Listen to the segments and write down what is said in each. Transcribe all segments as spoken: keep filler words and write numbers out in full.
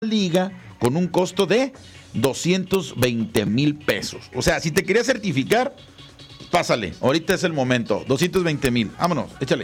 liga con un costo de doscientos veinte mil pesos. O sea, si te querías certificar, pásale, ahorita es el momento. doscientos veinte mil, vámonos, échale.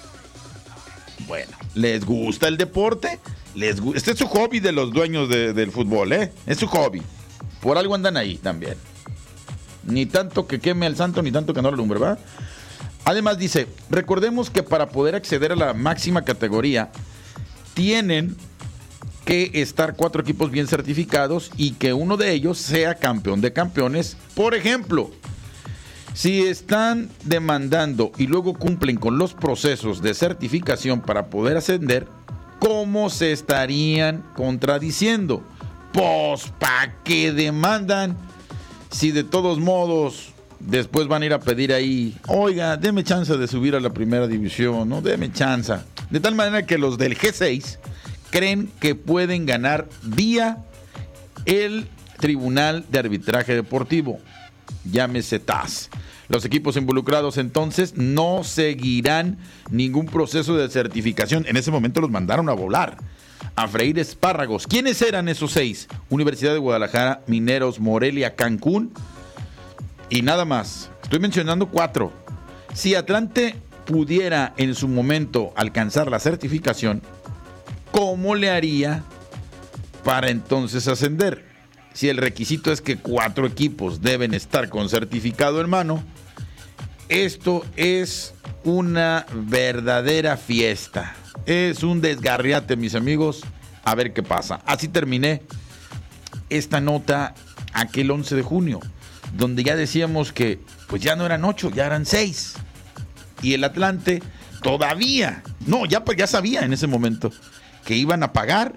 Bueno, ¿les gusta el deporte? Les gu- este es su hobby de los dueños de, del fútbol, ¿eh? Es su hobby. Por algo andan ahí también. Ni tanto que queme al santo, ni tanto que no lo alumbre, ¿verdad? Además dice, recordemos que para poder acceder a la máxima categoría, tienen que estar cuatro equipos bien certificados y que uno de ellos sea campeón de campeones. Por ejemplo, si están demandando y luego cumplen con los procesos de certificación para poder ascender, ¿cómo se estarían contradiciendo? Pues, ¿para qué demandan? Si de todos modos después van a ir a pedir ahí, oiga, deme chance de subir a la primera división, ¿no? Deme chance. De tal manera que los del G seis creen que pueden ganar vía el Tribunal de Arbitraje Deportivo, llámese T A S. Los equipos involucrados entonces no seguirán ningún proceso de certificación. En ese momento los mandaron a volar, a freír espárragos. ¿Quiénes eran esos seis? Universidad de Guadalajara, Mineros, Morelia, Cancún y nada más. Estoy mencionando cuatro. Si Atlante pudiera en su momento alcanzar la certificación, ¿cómo le haría para entonces ascender? Si el requisito es que cuatro equipos deben estar con certificado en mano, esto es una verdadera fiesta. Es un desgarriate, mis amigos. A ver qué pasa. Así terminé esta nota aquel once de junio, donde ya decíamos que pues ya no eran ocho, ya eran seis. Y el Atlante todavía, no, ya, ya sabía en ese momento que iban a pagar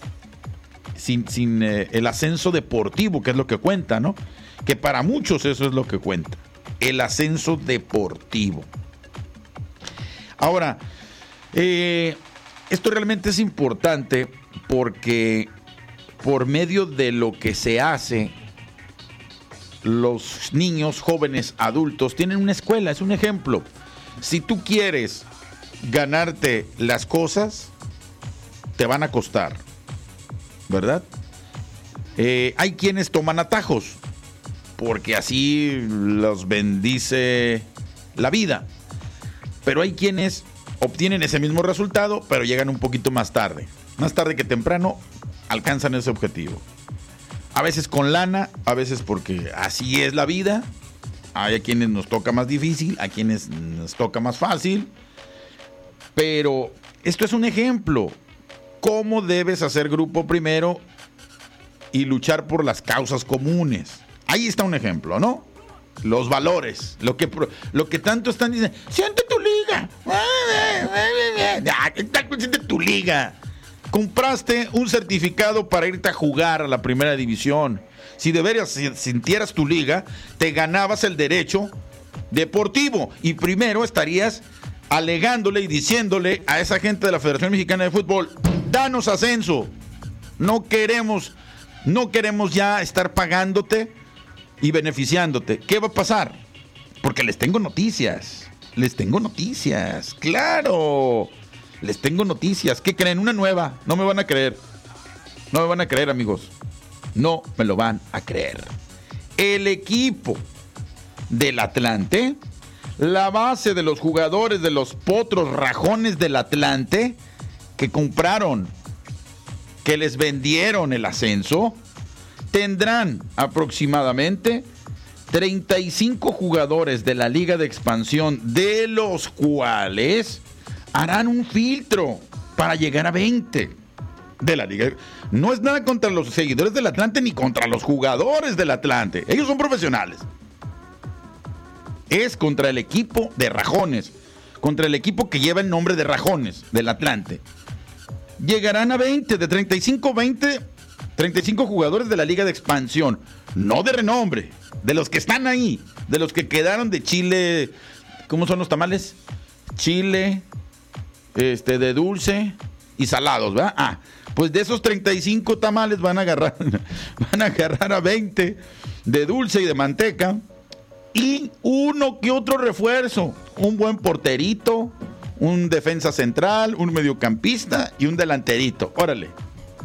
sin, sin eh, el ascenso deportivo, que es lo que cuenta, ¿no? Que para muchos eso es lo que cuenta, el ascenso deportivo. Ahora, eh, esto realmente es importante porque por medio de lo que se hace, los niños, jóvenes, adultos tienen una escuela, es un ejemplo. Si tú quieres ganarte las cosas, te van a costar, ¿verdad? Eh, hay quienes toman atajos, porque así los bendice la vida. Pero hay quienes obtienen ese mismo resultado, pero llegan un poquito más tarde. Más tarde que temprano alcanzan ese objetivo. A veces con lana, a veces porque así es la vida. Hay a quienes nos toca más difícil, a quienes nos toca más fácil. Pero esto es un ejemplo. ¿Cómo debes hacer grupo primero y luchar por las causas comunes? Ahí está un ejemplo, ¿no? Los valores, lo que, lo que tanto están diciendo. ¡Siente tu liga! ¿Qué tal que siente tu liga? Compraste un certificado para irte a jugar a la primera división. Si de veras sintieras tu liga, te ganabas el derecho deportivo y primero estarías alegándole y diciéndole a esa gente de la Federación Mexicana de Fútbol: danos ascenso, no queremos, no queremos ya estar pagándote y beneficiándote. ¿Qué va a pasar? Porque les tengo noticias, les tengo noticias, claro, les tengo noticias. ¿Qué creen? Una nueva, no me van a creer, no me van a creer, amigos, no me lo van a creer. El equipo del Atlante, la base de los jugadores de los potros rajones del Atlante que compraron, que les vendieron el ascenso, tendrán aproximadamente treinta y cinco jugadores de la Liga de Expansión, de los cuales harán un filtro para llegar a veinte de la Liga. No es nada contra los seguidores del Atlante ni contra los jugadores del Atlante. Ellos son profesionales. Es contra el equipo de Rajones, contra el equipo que lleva el nombre de Rajones, del Atlante. Llegarán a veinte, de treinta y cinco, veinte, treinta y cinco jugadores de la Liga de Expansión, no de renombre, de los que están ahí, de los que quedaron de Chile. ¿Cómo son los tamales? Chile, este, de dulce y salados, ¿verdad? Ah, pues de esos treinta y cinco tamales van a agarrar, van a agarrar a veinte de dulce y de manteca. Y uno que otro refuerzo, un buen porterito, un defensa central, un mediocampista y un delanterito. Órale,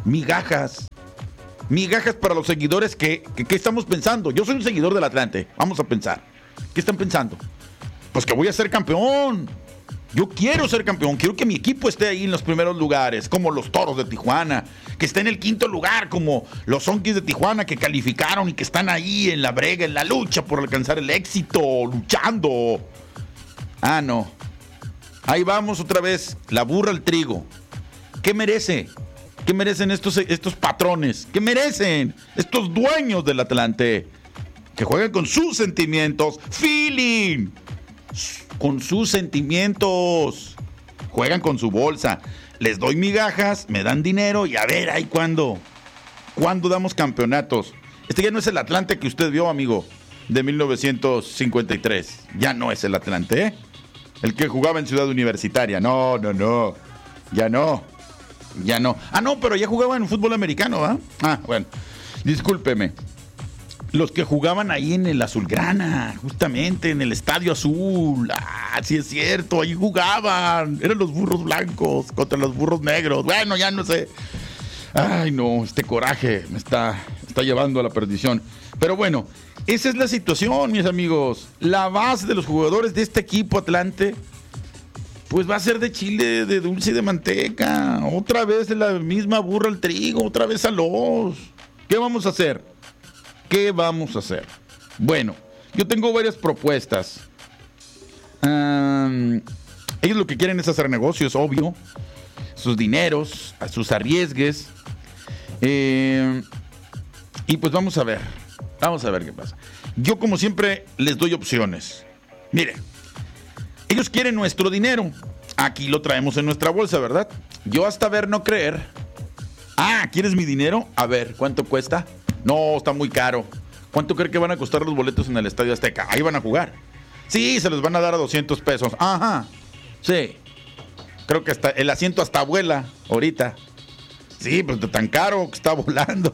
Migajas. Migajas para los seguidores que, que, que estamos pensando. Yo soy un seguidor del Atlante. Vamos a pensar. ¿Qué están pensando? Pues que voy a ser campeón. Yo quiero ser campeón. Quiero que mi equipo esté ahí en los primeros lugares, como los Toros de Tijuana. Que esté en el quinto lugar, como los Zonkis de Tijuana, que calificaron y que están ahí en la brega, en la lucha por alcanzar el éxito, luchando. Ah, no. Ahí vamos otra vez. La burra al trigo. ¿Qué merece? ¿Qué merecen estos, estos patrones? ¿Qué merecen estos dueños del Atlante? Que jueguen con sus sentimientos. Feeling. Con sus sentimientos. Juegan con su bolsa. Les doy migajas, me dan dinero y a ver, ahí cuándo. ¿Cuándo damos campeonatos? Este ya no es el Atlante que usted vio, amigo, de mil novecientos cincuenta y tres. Ya no es el Atlante, ¿eh? El que jugaba en Ciudad Universitaria. No, no, no. Ya no. Ya no. Ah, no, pero ya jugaba en fútbol americano, ¿ah? Ah, bueno. Discúlpeme. Los que jugaban ahí en el Azulgrana, justamente, en el Estadio Azul. Ah, sí es cierto, ahí jugaban. Eran los burros blancos contra los burros negros. Bueno, ya no sé. Ay, no, este coraje me está, me está llevando a la perdición. Pero bueno, esa es la situación, mis amigos. La base de los jugadores de este equipo Atlante, pues va a ser de chile, de dulce y de manteca. Otra vez la misma burra al trigo, otra vez a los. ¿Qué vamos a hacer? ¿Qué vamos a hacer? Bueno, yo tengo varias propuestas. Um, ellos lo que quieren es hacer negocios, obvio. Sus dineros, a sus arriesgues. Eh, y pues vamos a ver. Vamos a ver qué pasa. Yo, como siempre, les doy opciones. Mire, ellos quieren nuestro dinero. Aquí lo traemos en nuestra bolsa, ¿verdad? Yo hasta ver no creer. Ah, ¿quieres mi dinero? A ver, ¿cuánto cuesta? No, está muy caro. ¿Cuánto cree que van a costar los boletos en el Estadio Azteca? Ahí van a jugar. Sí, se los van a dar a doscientos pesos. Ajá, sí. Creo que hasta el asiento hasta vuela ahorita. Sí, pues tan caro que está volando.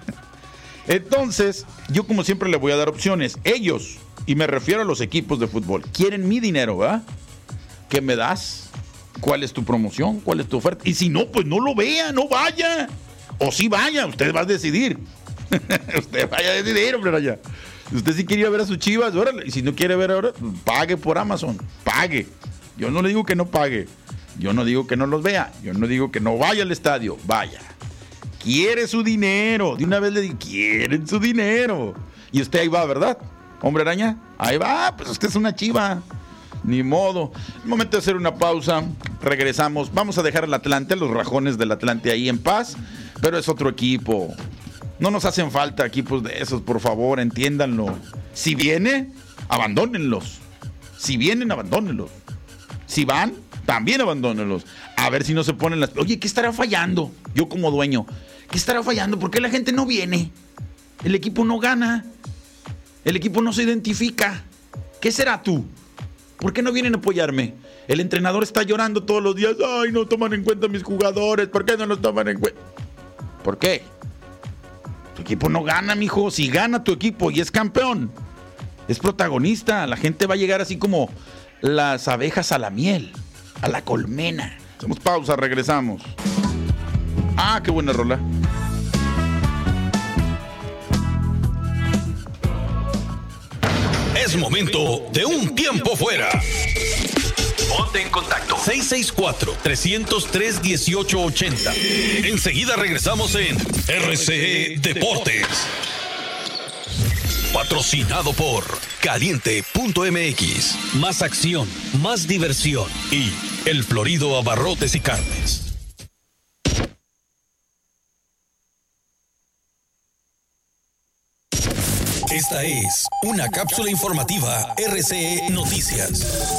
Entonces, yo como siempre le voy a dar opciones. Ellos, y me refiero a los equipos de fútbol, quieren mi dinero, ¿verdad? ¿Qué me das? ¿Cuál es tu promoción? ¿Cuál es tu oferta? Y si no, pues no lo vea, no vaya. O sí vaya, usted va a decidir. Usted vaya a decidir, hombre, allá. Usted sí quería ver a sus Chivas, órale. Y si no quiere ver ahora, pague por Amazon. Pague. Yo no le digo que no pague. Yo no digo que no los vea. Yo no digo que no vaya al estadio. Vaya. Quiere su dinero. De una vez le digo, quieren su dinero. Y usted ahí va, ¿verdad? Hombre araña, ahí va. Pues usted es una chiva. Ni modo. Es momento de hacer una pausa. Regresamos. Vamos a dejar al Atlante, los rajones del Atlante ahí en paz. Pero es otro equipo. No nos hacen falta equipos de esos, por favor, entiéndanlo. Si viene, abandónenlos. Si vienen, abandónenlos. Si van, también abandónenlos. A ver si no se ponen las... Oye, ¿qué estará fallando? Yo como dueño, ¿qué estará fallando? ¿Por qué la gente no viene? El equipo no gana. El equipo no se identifica. ¿Qué será tú? ¿Por qué no vienen a apoyarme? El entrenador está llorando todos los días. Ay, no toman en cuenta a mis jugadores. ¿Por qué no los toman en cuenta? ¿Por qué? Tu equipo no gana, mijo. Si gana tu equipo y es campeón, es protagonista. La gente va a llegar así como las abejas a la miel, a la colmena. Hacemos pausa, regresamos. Ah, qué buena rola. Es momento de un tiempo fuera. Ponte en contacto. seis seis cuatro, tres cero tres, uno ocho ocho cero. Enseguida regresamos en R C E Deportes. Patrocinado por Caliente punto M X. Más acción, más diversión. Y El Florido Abarrotes y Carnes. Esta es una cápsula informativa R C E Noticias.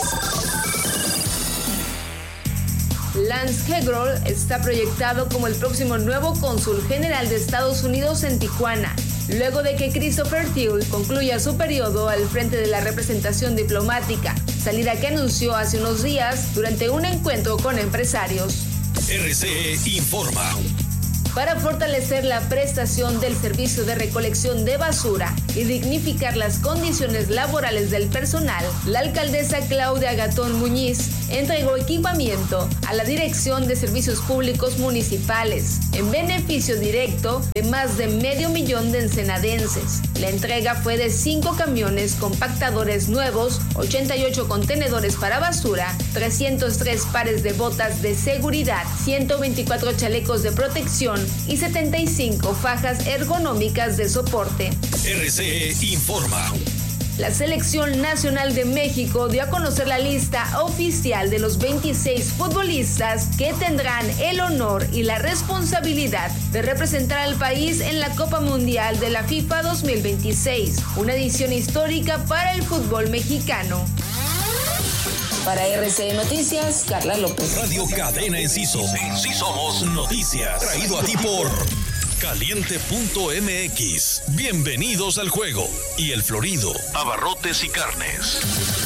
Lance Hegrold está proyectado como el próximo nuevo cónsul general de Estados Unidos en Tijuana, luego de que Christopher Thiel concluya su periodo al frente de la representación diplomática, salida que anunció hace unos días durante un encuentro con empresarios. R C E informa. Para fortalecer la prestación del servicio de recolección de basura y dignificar las condiciones laborales del personal, la alcaldesa Claudia Gatón Muñiz entregó equipamiento a la Dirección de Servicios Públicos Municipales en beneficio directo de más de medio millón de ensenadenses. La entrega fue de cinco camiones compactadores nuevos, ochenta y ocho contenedores para basura, trescientos tres pares de botas de seguridad, ciento veinticuatro chalecos de protección y setenta y cinco fajas ergonómicas de soporte. R C E informa. La Selección Nacional de México dio a conocer la lista oficial de los veintiséis futbolistas que tendrán el honor y la responsabilidad de representar al país en la Copa Mundial de la FIFA dos mil veintiséis, una edición histórica para el fútbol mexicano. Para R C E Noticias, Carla López. Radio Cadena Enciso. Sí somos noticias. Traído a ti por Caliente punto M X. Bienvenidos al juego. Y El Florido. Abarrotes y carnes.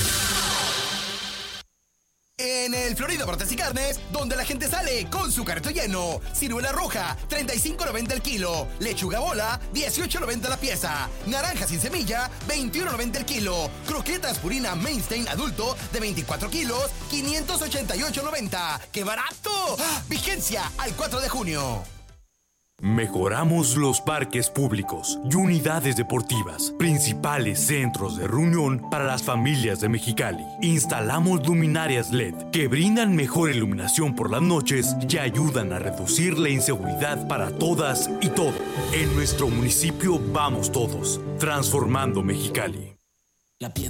En El Florido Abarrotes y Carnes, donde la gente sale con su carrito lleno. Ciruela roja, treinta y cinco noventa el kilo. Lechuga bola, dieciocho noventa la pieza. Naranja sin semilla, veintiuno noventa el kilo. Croquetas Purina Mainstein adulto de veinticuatro kilos, quinientos ochenta y ocho noventa. ¡Qué barato! ¡Ah! Vigencia al cuatro de junio. Mejoramos los parques públicos y unidades deportivas, principales centros de reunión para las familias de Mexicali. Instalamos luminarias L E D que brindan mejor iluminación por las noches y ayudan a reducir la inseguridad para todas y todos. En nuestro municipio vamos todos, transformando Mexicali. La